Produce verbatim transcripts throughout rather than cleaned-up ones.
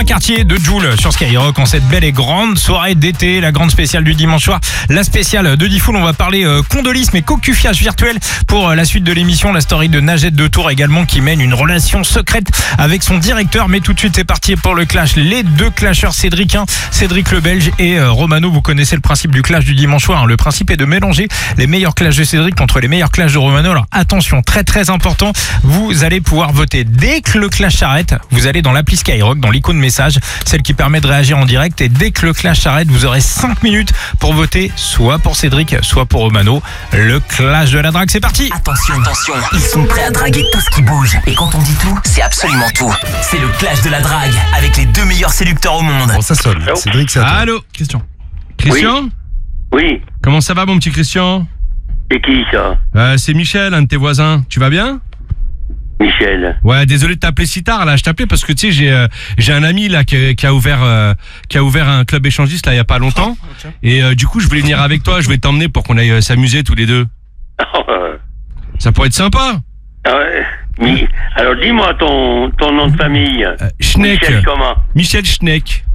Thomas Cartier de Joule sur Skyrock en cette belle et grande soirée d'été, la grande spéciale du dimanche soir, la spéciale de Diffoul. On va parler euh, condolisme et cocufiage virtuel pour euh, la suite de l'émission. La story de Najette de Tours également qui mène une relation secrète avec son directeur. Mais tout de suite c'est parti pour le clash. Les deux clasheurs Cédric, hein, Cédric le Belge et euh, Romano. Vous connaissez le principe du clash du dimanche soir. Hein. Le principe est de mélanger les meilleurs clashs de Cédric contre les meilleurs clashs de Romano. Alors attention, très très important, vous allez pouvoir voter dès que le clash s'arrête. Vous allez dans l'appli Skyrock, dans l'icône message, celle qui permet de réagir en direct, et dès que le clash s'arrête, vous aurez cinq minutes pour voter soit pour Cédric, soit pour Romano. Le clash de la drague, c'est parti. Attention, attention, ils sont prêts à draguer tout ce qui bouge. Et quand on dit tout, c'est absolument tout. C'est le clash de la drague avec les deux meilleurs séducteurs au monde. Bon, ça sonne. Allô Cédric, c'est à toi. Allô, Christian. Christian, Oui, comment ça va mon petit Christian? c'est qui ça? euh, C'est Michel, un de tes voisins. Tu vas bien? Michel. Ouais, désolé de t'appeler si tard là. Je t'appelais parce que tu sais, j'ai euh, j'ai un ami là qui, qui a ouvert euh, qui a ouvert un club échangiste là il y a pas longtemps. Et euh, du coup, je voulais venir avec toi. Je vais t'emmener pour qu'on aille euh, s'amuser tous les deux. Ça pourrait être sympa. Ah ouais. Mi- Alors dis-moi ton, ton nom de famille. Euh, Schneck. Michel comment? Michel Schneck.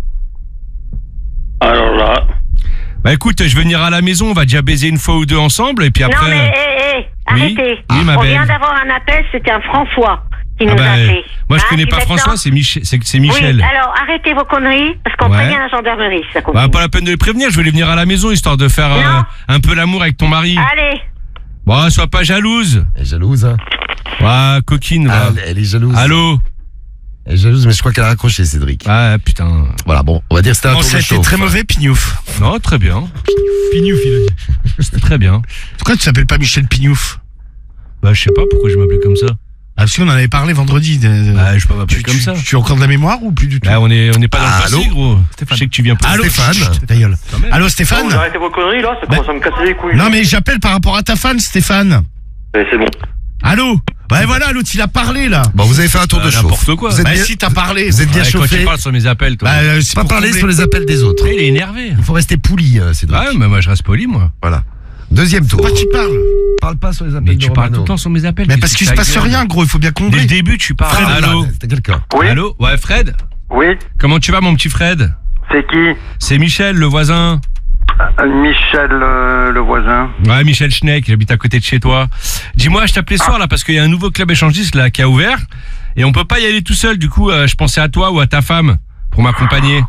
Alors là. Bah écoute, je vais venir à la maison. On va déjà baiser une fois ou deux ensemble et puis après. Non mais hé, hé, Oui. arrêtez. Oui, ma On belle. vient d'avoir un appel, c'était un François qui Ah nous bah, a appelé. moi je Hein, connais puis pas maintenant- François, c'est Mich- c'est c'est Michel. Oui, alors arrêtez vos conneries, parce qu'on Ouais. prévient la gendarmerie, ça continue. Bah pas la peine de les prévenir. Je vais les venir à la maison histoire de faire euh, Non. un peu l'amour avec ton mari. Allez, Bon, sois pas jalouse. Elle est jalouse, hein. Ouais, coquine. va. Ah, elle est jalouse. Allô. Elle est jalouse, mais je crois qu'elle a raccroché, Cédric. Ah putain. Voilà, bon, on va dire que c'était un Bon, tour ça a de été chauffe. très mauvais, Pignouf. Non, très bien. Pignouf, il a dit. C'était très bien. Pourquoi tu t'appelles pas Michel Pignouf? Bah je sais pas pourquoi je m'appelais comme ça. Ah, parce qu'on en avait parlé vendredi. De, de- Bah je peux pas m'appeler tu, comme tu- ça. tu as encore de la mémoire ou plus du tout? Bah on est on est pas dans le Allô passé gros. Je sais que tu viens pas. Allô, Stéphane. chut, ta gueule. Quand même. Allô Stéphane? Vous arrêtez vos conneries là, ça Bah- commence à me casser les couilles. Non mais j'appelle par rapport à ta fan, Stéphane. Mais c'est bon. Allô? Bah voilà, l'autre il a parlé là. Bon, vous avez fait un tour Euh, de chauffe. n'importe quoi. Vous êtes Bah bien, si t'as parlé. vous êtes bien Ouais, quand chauffé. tu parles sur mes appels toi. Bah euh, c'est Pas pour parler combler. sur les appels des autres. Ouais, il est énervé. Il faut rester poli, euh, Cédric. Ouais, mais moi je reste poli moi. Voilà. Deuxième tour. Pourquoi tu parles? Parle pas sur les appels Mais de tu parles Romano. tout le temps sur mes appels. Mais qu'est-ce parce que qu'il se ta passe gueule rien gros, il faut bien Dès combler. le début tu parles. Fred, Allô. là, c'était quelqu'un. Oui. Allô. Ouais Fred. Oui. Comment tu vas mon petit Fred? C'est qui? C'est Michel le voisin. Michel euh, le voisin. Ouais, Michel Schneck, il habite à côté de chez toi. Dis-moi, je t'appelais ce soir là parce qu'il y a un nouveau club échangiste là qui a ouvert et on peut pas y aller tout seul. Du coup, euh, je pensais à toi ou à ta femme pour m'accompagner.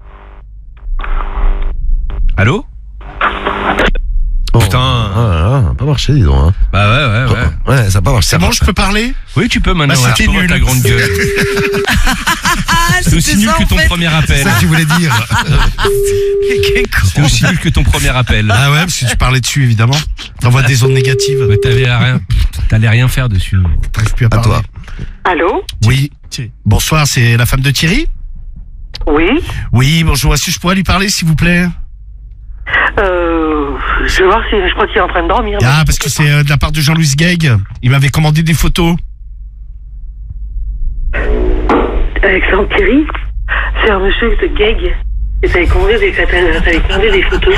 Allô? Oh. Putain. Ah, là, là, ça a pas marché, dis donc. Hein. Bah ouais, ouais, ouais. Ouais, ça a pas marché. C'est bon, je peux parler? Oui, tu peux maintenant. Bah, c'était arrête-toi nul. ta grande gueule. C'est aussi nul que ton premier C'est appel. ça que tu voulais dire. C'est aussi nul que ton premier appel. Ah ouais, parce que tu parlais dessus évidemment. T'envoies des ondes négatives. Mais t'avais rien, t'allais rien faire dessus. T'arrives plus à À parler. toi. allô? Oui. Bonsoir, c'est la femme de Thierry? Oui, Oui, bonjour. Est-ce que je pourrais lui parler s'il vous plaît? euh, je vais voir si, je crois qu'il est en train de dormir. Ah, parce que c'est euh, de la part de Jean-Louis Guègue. Il m'avait commandé des photos. Alexandre Thierry, c'est un monsieur de Gag, et t'avais commandé des, t'avais commandé des photos.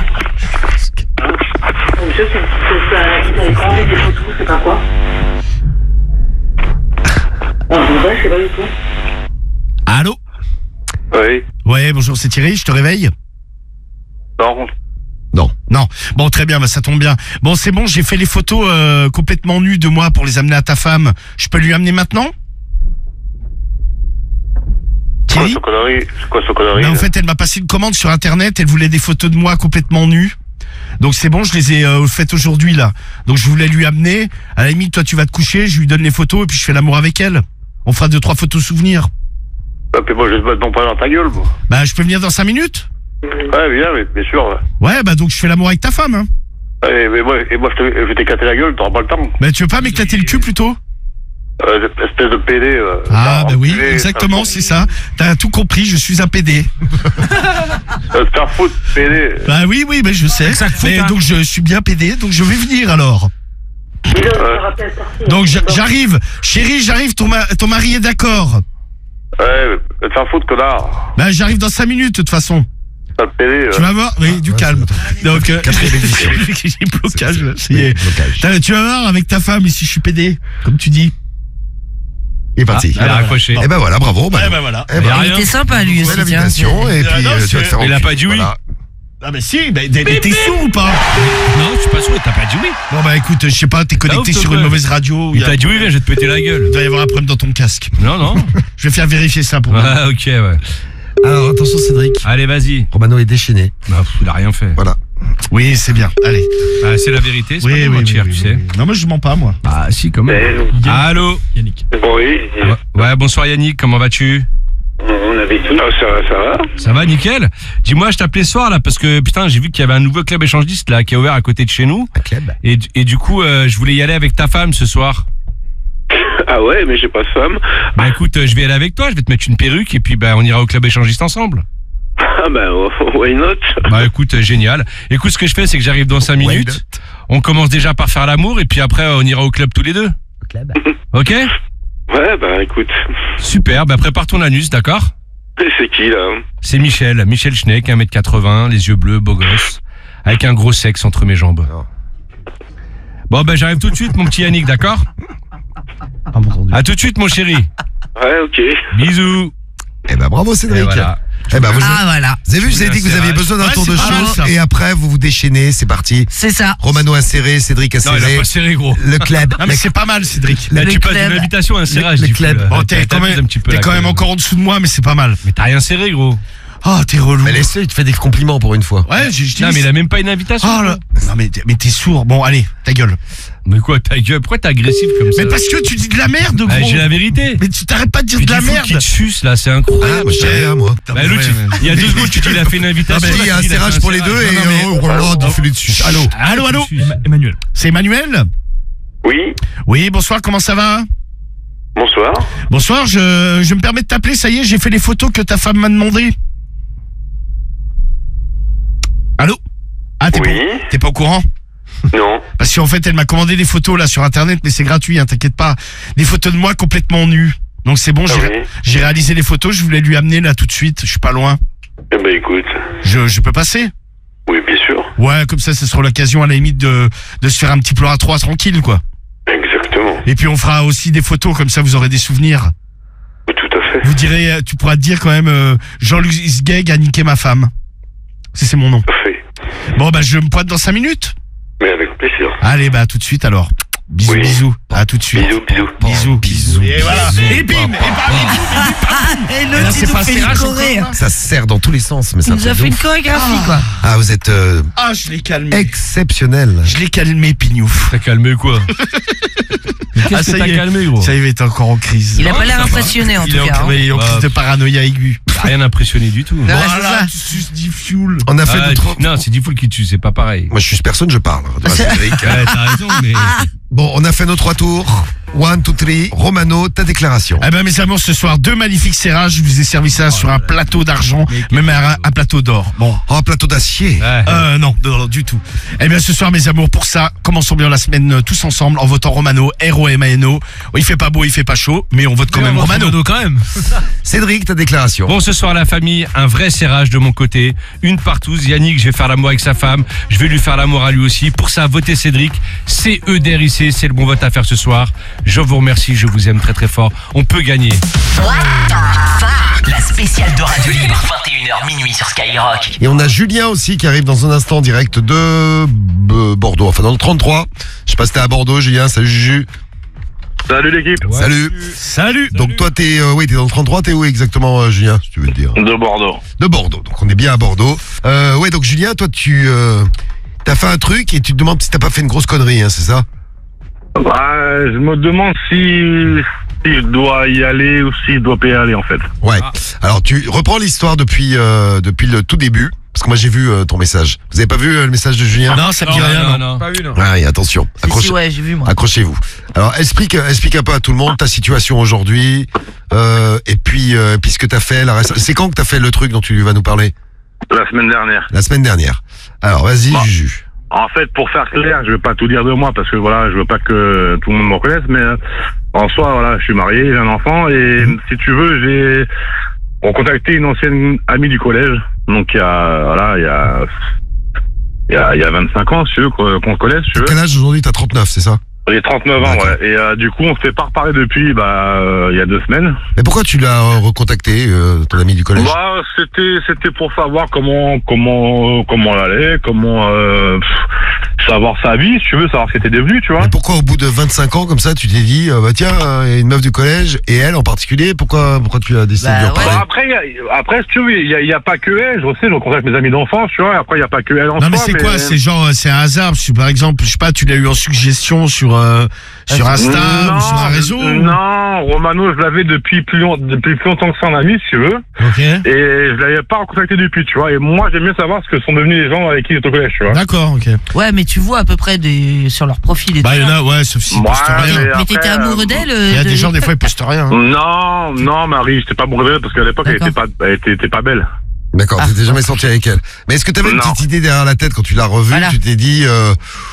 Un monsieur, c'est, c'est, c'est, t'avais commandé des photos, c'est pas quoi? Ah, je sais pas du tout. Allô? Oui. Ouais, bonjour, c'est Thierry, je te réveille? Non. Non. Non. Bon, très bien, bah, ça tombe bien. Bon, c'est bon, j'ai fait les photos euh, complètement nues de moi pour les amener à ta femme. Je peux lui amener maintenant? C'est quoi Thierry? ce connerie? C'est quoi ce connerie? Ben, en là fait, elle m'a passé une commande sur internet, elle voulait des photos de moi complètement nues. Donc c'est bon, je les ai euh, faites aujourd'hui là. Donc je voulais lui amener. À la limite, toi tu vas te coucher, je lui donne les photos et puis je fais l'amour avec elle. On fera deux trois photos souvenirs. Ah, puis moi je vais te mettre non pas dans ta gueule, moi. Bah je peux venir dans cinq minutes? Ouais, bien, mais bien sûr. Ouais. Ouais, bah donc je fais l'amour avec ta femme. Hein. Ouais, mais moi, et moi je, te, je vais t'éclater la gueule, t'auras pas le temps. Bah tu veux pas m'éclater le cul plutôt? Euh, espèce de pédé. Euh, Ah t'as bah oui, enculé, exactement, t'as- c'est ça. T'as tout compris, je suis un P D. Euh, te faire foutre, pédé. Bah oui, oui, bah je sais. Ça te fout, Mais hein. donc je suis bien P D, donc je vais venir alors. Donc j'a- j'arrive, chérie, j'arrive, ton, ma- ton mari est d'accord. Ouais, va te faire foutre, connard. Bah j'arrive dans cinq minutes de toute façon. Sale pédé. Tu euh. vas voir, oui, du Ouais, calme. c'est Donc, euh, Quatrième édition. j'ai blocage, là, ça y Oui, est. blocage. T'as- Tu vas voir avec ta femme ici, je suis P D, comme tu dis. Il est parti. Ah, elle a raccroché. Eh ben voilà, bravo. Bah, Ouais, bah voilà. eh ben, y a Il rien. était sympa lui aussi. belle tiens. invitation et Ah, puis non, euh, tu c'est- vas te faire il a enculer. pas dit oui. Voilà. Ah, bah si, bah, t'es t'es sourd ou pas? Non, je suis pas sûr, t'as pas dit oui. Bon, bah écoute, je sais pas, t'es connecté ouf, sur toi, une quoi. mauvaise radio. Il y a- t'a dit oui, viens, je vais te péter la gueule. Il doit y avoir un problème dans ton casque. Non, non. Je vais faire vérifier ça pour moi. Ah, ok, ouais. Alors attention Cédric. Allez, vas-y. Romano est déchaîné. Bah, pff, il a rien fait. Voilà. Oui, c'est bien. Allez. Bah, c'est la vérité, c'est Oui, pas oui, de oui, mentir, oui, tu oui, sais. oui. Non, moi je mens pas, moi. Ah, si, quand même. Allô. Yannick. Oui, Ouais, ouais, bonsoir Yannick, comment vas-tu? on avait tout. Ah, ça va, ça va. Ça va, nickel. Dis-moi, je t'appelais ce soir là parce que putain, j'ai vu qu'il y avait un nouveau club échangiste là qui est ouvert à côté de chez nous. Un club. Et, et du coup, euh, je voulais y aller avec ta femme ce soir. Ah ouais, mais j'ai pas de femme. Bah écoute, euh, je vais aller avec toi, je vais te mettre une perruque et puis bah on ira au club échangiste ensemble. Ah bah, why not? Bah écoute, euh, génial. Écoute, ce que je fais, c'est que j'arrive dans cinq minutes. not? On commence déjà par faire l'amour et puis après euh, on ira au club tous les deux. Club. Ok? Ouais, bah écoute. Super, bah prépare ton anus, d'accord? C'est qui là? C'est Michel, Michel Schneck, un mètre quatre-vingts, les yeux bleus, beau gosse, avec un gros sexe entre mes jambes. Oh. Bon bah j'arrive tout de suite mon petit Yannick, d'accord? À tout de suite mon chéri. Ouais, ok. Bisous. Eh ben bravo Et Cédric. voilà. Eh ben vous, Ah voilà, vous avez vu, je vous ai dit que vous aviez besoin d'un Ouais, tour c'est de pas mal, chaud ça. et après vous vous déchaînez, c'est parti. c'est ça. Romano a serré, Cédric a Non, il serré. a pas serré gros. Le club. Non, mais c'est pas mal, Cédric. Là, Le tu passes club. d'une invitation à un serrage. le du coup, club. là. Bon, t'es quand T'abuses même, un petit peu t'es là, quand même encore en dessous de moi, mais c'est pas mal. Mais t'as rien serré gros. Oh, t'es relou. Mais laisse-le, il te fait des compliments pour une fois. Ouais, je, je dis. Non mais il a même pas une invitation. Oh là. Non, mais, t'es- mais t'es sourd. Bon, allez, ta gueule. Mais quoi ta gueule? Pourquoi t'es agressif comme ça? Mais parce que tu dis de la merde, gros. Ah, j'ai la vérité. Mais tu t'arrêtes pas de dire Puis de la du fou merde. qui te suce là, c'est Ah, incroyable. moi je sais rien moi. Bah, l'autre, il- il y a deux secondes, tu dis il a fait une invitation. Il y a là, un tu dis, il a serrage fait un pour les deux serrage. et Non, mais- euh, oh là là, défilé dessus. Allô. Allô, allô. Emmanuel. C'est Emmanuel? Oui, Oui, bonsoir, comment ça va? bonsoir. Bonsoir, je, je me permets de t'appeler, ça y est, j'ai fait les photos que ta femme m'a demandé. Allô? Ah, t'es Oui. pas, t'es pas au courant? Non. Parce qu'en fait, elle m'a commandé des photos là sur internet, mais c'est gratuit, hein, t'inquiète pas. Des photos de moi complètement nu. Donc c'est bon, Ah j'ai oui. j'ai réalisé les photos, je voulais lui amener là tout de suite, je suis pas loin. Eh ben écoute. Je, je peux passer? Oui, bien sûr. Ouais, comme ça, ce sera l'occasion à la limite de, de se faire un petit plan à trois tranquille, quoi. Exactement. Et puis on fera aussi des photos, comme ça vous aurez des souvenirs. Tout à fait. Vous direz, euh, tu pourras te dire quand même, euh, Jean-Luc Isgeg a niqué ma femme. C'est c'est mon nom. Parfait. Bon, bah je me pointe dans cinq minutes. Mais avec plaisir. Allez, bah à tout de suite alors. Bisous, Oui. bisous. À tout de suite. Bisous, bisous. Bisous, bisous. Et voilà. bisous. Et bim, et bam, Et et là, l'autre, c'est il nous pas fait serrage une encore, choré. là Ça se serre dans tous les sens, mais Il ça nous a fait une chorégraphie, quoi. Ah, vous êtes euh, Ah, je l'ai calmé. exceptionnel. Je l'ai calmé, Pignouf. T'as calmé quoi? Mais Ah, Qu'est-ce ça que t'as y est. calmé gros? Ça y est, il est encore en crise. Il a Non, pas l'air ça va. impressionné en Il tout est cas. en, hein. il est en Bah, crise de paranoïa aiguë. T'as rien impressionné du tout. Ouais, c'est ça. tu suces du fuel. On a fait Ah, notre... non, c'est Diffoul qui tue, c'est pas pareil. Moi je suis personne, je parle. Toi, Cédric. Ouais, t'as raison, mais. Bon, on a fait nos trois tours. One, two, three. Romano, ta déclaration. Eh ben mes amours, ce soir, deux magnifiques serrages. Je vous ai servi ça sur un plateau d'argent, même un, un plateau d'or. Bon. Oh, plateau d'acier. Ouais. Euh, non, non, non, du tout. Eh bien, ce soir, mes amours, pour ça, commençons bien la semaine euh, tous ensemble en votant Romano, R O M A N O. Oh, il fait pas beau, il fait pas chaud, mais on vote quand même Romano. quand même. Cédric, ta déclaration. Bon, ce soir, la famille, un vrai serrage de mon côté. Une partout. Yannick, je vais faire l'amour avec sa femme. Je vais lui faire l'amour à lui aussi. Pour ça, votez Cédric. C E D R I C, c'est le bon vote à faire ce soir. Je vous remercie, je vous aime très très fort. On peut gagner. La spéciale de Radio Libre, vingt et une heures minuit sur Skyrock. Et on a Julien aussi qui arrive dans un instant en direct de B- Bordeaux, enfin dans le trente-trois. Je sais pas si t'es à Bordeaux, Julien. Salut Juju. Salut l'équipe. Salut. Salut. Donc toi t'es, euh, oui, t'es dans le trente-trois. T'es où exactement, euh, Julien, si tu veux le dire? De Bordeaux. De Bordeaux. Donc on est bien à Bordeaux. Euh, ouais, donc Julien, toi tu euh, t'as fait un truc et tu te demandes si t'as pas fait une grosse connerie, hein, c'est ça? Bah, je me demande si, si je dois y aller ou si je dois pas y aller en fait. Ouais. Alors tu reprends l'histoire depuis euh, depuis le tout début. Parce que moi j'ai vu euh, ton message. Vous avez pas vu euh, le message de Julien? Non, ça me dit rien, non. Pas vu, non. Ah, oui, attention. Si, Accroche- si, ouais, j'ai vu moi. Accrochez-vous. Alors explique explique un peu à tout le monde ta situation aujourd'hui euh, et puis euh, puis ce que t'as fait. La reste- C'est quand que t'as fait le truc dont tu vas nous parler? La semaine dernière. La semaine dernière. Alors vas-y, Bah. Juju. En fait, pour faire clair, je vais pas tout dire de moi parce que voilà, je veux pas que tout le monde me reconnaisse, mais euh, en soi, voilà, je suis marié, j'ai un enfant et si tu veux, j'ai on contacté une ancienne amie du collège, donc il y a voilà, il y a il y a, il y a vingt-cinq ans, si tu veux, qu'on qu'on se connaisse, si tu veux. Quel âge aujourd'hui? T'as trente-neuf, c'est ça? J'ai trente-neuf ans, D'accord. ouais. Et euh, du coup, on s'est pas reparlé depuis, bah, euh, il y a deux semaines. Mais pourquoi tu l'as euh, recontacté, euh, ton ami du collège? Bah, c'était, c'était pour savoir comment, comment, comment elle allait, comment, euh, pff, savoir sa vie, si tu veux, savoir ce qu'elle était devenue, tu vois. Mais pourquoi au bout de vingt-cinq ans comme ça, tu t'es dit, euh, bah tiens, il y a une meuf du collège, et elle en particulier, pourquoi, pourquoi tu as décidé Bah, de lui ouais. reparler? Bah, après, y a, après, si tu veux, il y a, il y a pas que elle, je sais, je contacte mes amis d'enfance, tu vois, après, il y a pas que elle en Non mais soi, c'est quoi? C'est genre, c'est un hasard. Parce que, par exemple, je sais pas, tu l'as eu en suggestion sur euh, sur Insta non, ou sur un réseau ou- Non, Romano, je l'avais depuis plus, long, depuis plus longtemps que ça en ami, si tu veux. Ok. Et je l'avais pas recontacté depuis, tu vois. Et moi, j'aime bien savoir ce que sont devenus les gens avec qui j'étais au collège, tu vois. D'accord, ok. Ouais, mais tu vois à peu près des... sur leur profil et Bah tout. il y en a, ouais, sauf s'ils Ouais, postent rien. mais- Mais après, t'étais amoureux euh, d'elle Il y a de- des gens, des fois, ils postent rien. hein. Non, non, Marie, j'étais pas bourré parce qu'à l'époque, elle était pas, elle était, était pas belle. D'accord, Ah. tu t'es jamais sorti avec elle. Mais est-ce que tu avais une Non. petite idée derrière la tête quand tu l'as revue? Voilà. Tu t'es dit, euh,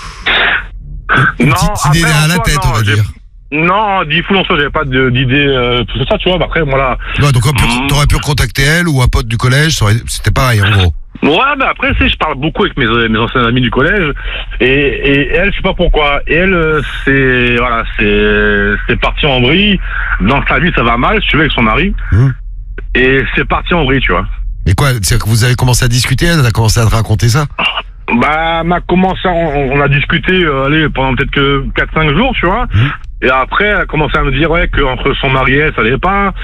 une Non, petite idée après, derrière en la soi, tête, non, on va j'ai- dire. Non, dix fous en soi, j'avais pas de- d'idée, euh, tout ça, tu vois. Bah, après, moi là. Ouais, donc on peut- Mm. t'aurais pu recontacter elle ou un pote du collège, ça aurait- c'était pareil en gros. Ouais, mais après, tu sais, je parle beaucoup avec mes, mes anciens amis du collège. Et, et elle, je sais pas pourquoi. Et elle, euh, c'est, voilà, c'est, c'est parti en vrille. Dans sa vie, ça va mal, si tu veux, avec son mari. Mmh. Et c'est parti en vrille, tu vois. Et quoi, c'est que vous avez commencé à discuter, elle a commencé à te raconter ça? Bah, on a commencé, on, on a discuté, euh, allez, pendant peut-être que quatre cinq jours, tu vois. Mmh. Et après, elle a commencé à me dire, ouais, qu'entre son mari et elle, ça allait pas.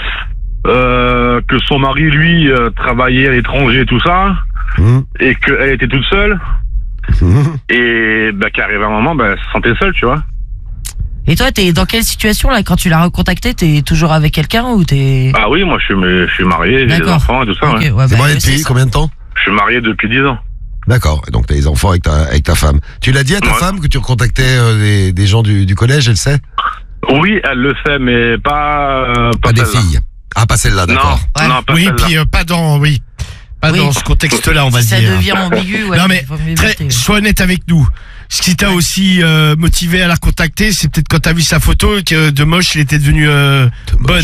Euh, que son mari, lui, euh, travaillait à l'étranger, tout ça. Mmh. Et qu'elle était toute seule. Mmh. Et bah, qu'arrivé un moment, bah, elle se sentait seule, tu vois. Et toi, t'es dans quelle situation là quand tu l'as recontacté? T'es toujours avec quelqu'un ou t'es... Ah oui, moi, je suis, je suis marié, j'ai des D'accord. enfants et tout ça, Ok, ouais. ouais, T'es bah, marié ouais, c'est depuis ça. combien de temps? Je suis marié depuis dix ans. D'accord, et donc t'as des enfants avec ta, avec ta femme. Tu l'as dit à ta Ouais. femme que tu recontactais euh, des, des gens du, du collège, elle sait? Oui, elle le sait, mais pas, euh, Pas des celle-là. filles. Ah, pas celle-là, Non, d'accord. Ouais. non, pas Oui, celle-là. puis euh, pas dans, oui, pas Oui. dans ce contexte-là, on va Si ça dire. devient ambigu, ouais. Non, mais faut mieux Très, éviter, ouais. sois honnête avec nous. Ce qui t'a aussi euh, motivé à la recontacter, c'est peut-être quand t'as vu sa photo que de moche, il était devenu euh, bonne.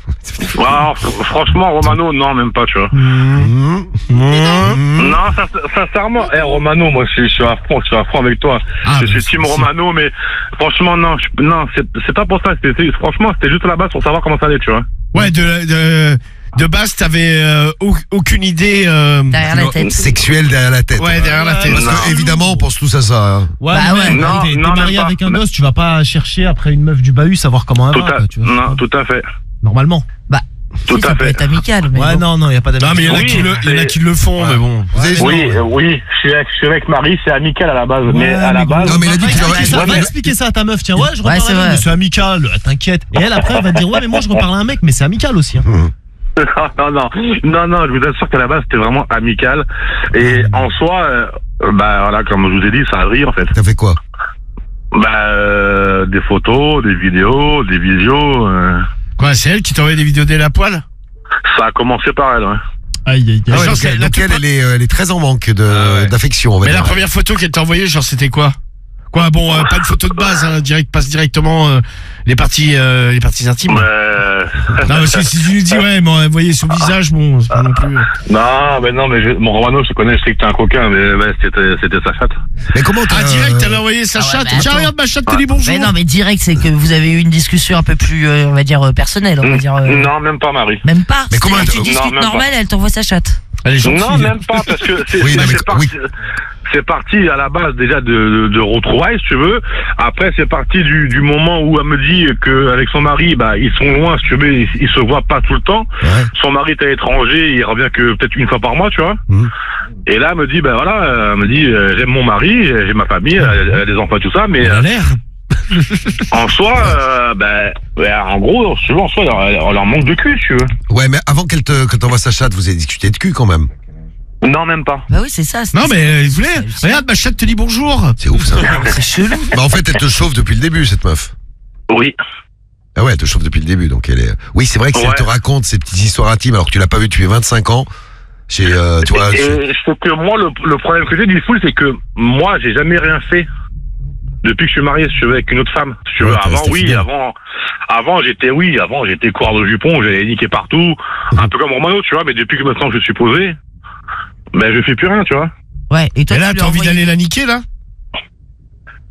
Ah, fr- franchement, Romano, non, même pas, tu vois. Mmh. Mmh. Non, ça, sincèrement, eh, Romano, moi, je, je suis à fond, je suis à fond avec toi. Ah, je mais suis team c'est- Romano, mais franchement, non, je- non, c'est c'est pas pour ça. c'était- c'est- Franchement, c'était juste à la base pour savoir comment ça allait, tu vois. Ouais, de, de, de base, t'avais euh, au- aucune idée. Euh, Derrière la tête. Sexuelle derrière la tête. Ouais, derrière la tête. Parce Non. que, évidemment, on pense tous à ça. hein. Ouais, Bah mais ouais. même, Non, t'es t'es non, marié même pas. avec un gosse, tu vas pas chercher après une meuf du bahut savoir comment elle Tout va, à, quoi, tu vois. non, tout à fait. Normalement. Tout Si, à ça peut fait. être amical, mais Ouais, bon. non, non, y a pas Non, mais il y en a Oui, qui le, il y en a c'est- qui le font, Ouais. mais bon. Vous avez- Oui, euh, oui, je suis avec, je suis avec Marie, c'est amical à la base, Ouais, mais à la mais base. Non, mais il a dit Va qu'il aurait- expliquer ça, Ouais, va mais- expliquer ça à ta meuf, tiens, ouais, je Ouais, reparle c'est à elle, vrai. mais c'est amical, euh, t'inquiète. Et elle, après, elle va te dire, ouais, mais moi, je reparle à un mec, mais c'est amical aussi. Hein. non, non, non, non, je vous assure qu'à la base, c'était vraiment amical. Et en soi, euh, bah voilà, comme je vous ai dit, ça a ri en fait. T'as fait quoi? Bah, euh, des photos, des vidéos, des visios. euh, Quoi, c'est elle qui t'a envoyé des vidéos d'elle à poil? ça a commencé par elle, ouais. Aïe, aïe, Ah aïe. ouais, genre, donc, c'est elle, la donc toute elle, elle est, euh, elle est très en manque de, Ah ouais. d'affection, on va Mais la dire. première photo qu'elle t'a envoyée, genre, c'était quoi? Quoi, bon, euh, pas une photo de base, hein, direct, passe directement euh, les parties, euh, les parties intimes. Euh, Non, parce que si tu lui dis, ouais, mais vous voyez son visage, bon, c'est pas non plus. non, mais non, mais je, mon Romano, je connais, je sais que t'es un coquin, mais ouais, c'était, c'était sa chatte. Mais comment t'as... Ah, direct, elle a envoyé sa Ah ouais, chatte. bah, Tiens, attends. regarde, ma chatte te dit bonjour. Mais non, mais direct, c'est que vous avez eu une discussion un peu plus, euh, on va dire, euh, personnelle, on va dire. euh, Non, même pas Marie. Même pas. Mais comment C'est-à-dire, elle- tu non, discutes même pas. normal, elle t'envoie sa chatte. Elle est gentille. Non, même pas, parce que c'est, Oui, bah, non, mais c'est parti, oui. c'est parti à la base déjà de, de, de retrouvailles, si tu veux. Après, c'est parti du, du moment où elle me dit qu'avec son mari, bah, ils sont loin, si tu veux, ils, ils se voient pas tout le temps. Ouais. Son mari est à l'étranger, il revient que peut-être une fois par mois, tu vois. Mhm. Et là, elle me dit, ben voilà, elle me dit, euh, j'aime mon mari, j'ai ma famille, elle, elle a des enfants, tout ça, mais Elle a euh, l'air. en soi, euh, ben, ouais, en gros, si tu veux, en soi, elle, elle- elle leur manque de cul, si tu veux. Ouais, mais avant qu'elle te, que t'envoie sa chatte, vous avez discuté de cul quand même. Non, même pas. Bah oui, c'est ça. c'est- Non, mais euh, il voulait. c'est- Regarde, ma chatte te dit bonjour. C'est ouf, ça. C'est chelou. Bah, en fait, elle te chauffe depuis le début, cette meuf. Oui. Ah ouais, elle te chauffe depuis le début, donc elle est... Oui, c'est vrai que si Ouais. elle te raconte ces petites histoires intimes, alors que tu l'as pas vu depuis vingt-cinq ans, chez, euh, tu vois... Et, chez- et je trouve que moi, le, le problème que j'ai du full, c'est que moi, j'ai jamais rien fait depuis que je suis marié, si tu veux, avec une autre femme. Si tu veux, Ouais, t'es avant, resté oui, fidèle. avant, avant, j'étais, oui, avant, j'étais coureur de jupon, j'allais niquer partout, un peu comme Romano, tu vois, mais depuis que maintenant je suis posé, ben, je fais plus rien, tu vois. Ouais, et toi, Et là, tu lui t'as as envie envoyé- d'aller la niquer, là?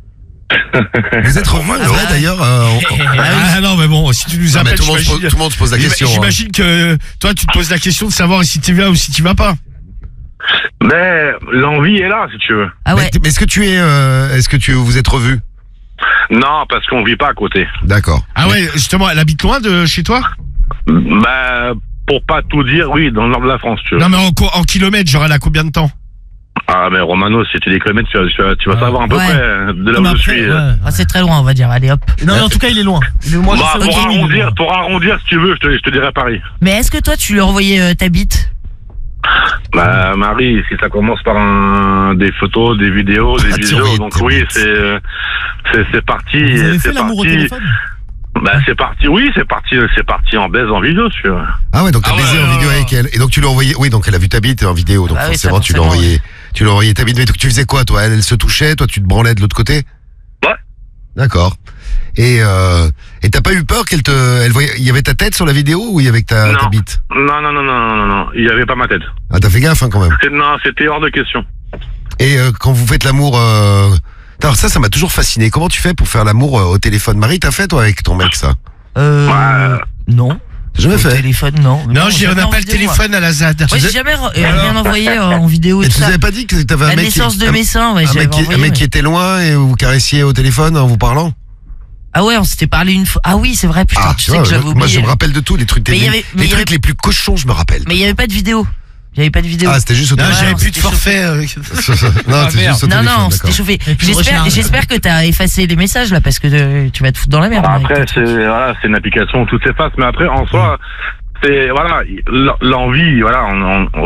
Vous êtes revus, Ah, ouais, bah, d'ailleurs euh, on- Ah non, mais bon, si tu nous Non, mais appelles, tout, le monde se pose, j'imagine- tout le monde se pose la question. hein. J'imagine que toi, tu te poses la question de savoir si tu vas ou si tu vas pas. Mais l'envie est là, si tu veux. Ah ouais. Mais, mais est-ce que tu es, euh, est-ce que tu vous êtes revus? Non, parce qu'on vit pas à côté. D'accord. Ah ouais, justement, elle habite loin de chez toi? Bah, pour pas tout dire, oui, dans le nord de la France, tu veux. Non, mais en, co- en kilomètres, genre, elle a combien de temps? Ah, mais Romano, si tu des kilomètres, tu vas, tu vas, tu vas savoir à peu Ouais. près euh, de là Mais où je après, suis. ouais. Ah, c'est très loin, on va dire. Allez, hop. Non, mais en tout cas, il est loin. Il est- moi, je Bah, sais pour où il est arrondir, loin. pour arrondir, si tu veux, je te, je te dirai Paris. Mais est-ce que toi, tu lui as envoyé euh, ta bite? Bah, Marie, si ça commence par un, des photos, des vidéos, des Ah, tu vidéos, envoies donc tes oui, bits. c'est, euh, c'est, c'est parti. Vous avez c'est fait l'amour au parti. téléphone? Bah, c'est parti, oui, c'est parti, c'est parti en baise en vidéo, tu vois. Ah ouais, donc t'as Ah baisé ouais, en ouais, vidéo ouais. avec elle. Et donc tu l'as envoyé, oui, donc elle a vu ta bite en vidéo, donc Bah oui, forcément ça, tu l'as forcément, envoyé, tu l'as envoyé ta bite. Mais tu faisais quoi, toi? Elle, elle se touchait, toi tu te branlais de l'autre côté? Ouais. D'accord. Et euh, et t'as pas eu peur qu'elle te, elle voyait, il y avait ta tête sur la vidéo ou il y avait que ta, Non. ta bite? Non, non, non, non, non, non, non, il y avait pas ma tête. Ah, t'as fait gaffe, hein, quand même. C'est- Non, c'était hors de question. Et euh, quand vous faites l'amour, euh... alors ça, ça m'a toujours fasciné. Comment tu fais pour faire l'amour euh, au téléphone? Marie, t'as fait toi avec ton mec ça? Euh. Ouais. Non. T'as jamais Au fait? téléphone, non. Non, j'ai, on jamais n'a en pas le vidéo, moi. téléphone à la Z A D. Ouais, j'ai jamais euh, rien envoyé euh, en vidéo et Et tout tu nous ça. avais pas dit que t'avais un La mec qui, naissance de un, mes seins, ouais, un j'avais mec, qui, un envoyé. mec mais- qui était loin et vous caressiez au téléphone en vous parlant? Ah ouais, on s'était parlé une fois. Ah oui, c'est vrai, putain, Ah, tu tu sais vois, que j'avais moi oublié. je me rappelle de tout, les trucs, Mais les, il y avait- mais les il y trucs avait- les plus cochons, je me rappelle. Mais il y avait pas de vidéo. Il y avait pas de vidéo. Ah, c'était juste au Non, téléphone. j'avais non, plus de c'était forfait. euh, non, Ah, c'était merde. juste au Non, téléphone, non, c'était d'accord. chauffé. Et puis J'espère, recharge. j'espère que t'as effacé les messages là parce que euh, tu vas te foutre dans la merde. avec Après, ton c'est, truc. voilà, c'est une application, tout s'efface, mais après, en soi, c'est, voilà, l'envie, voilà, on, on,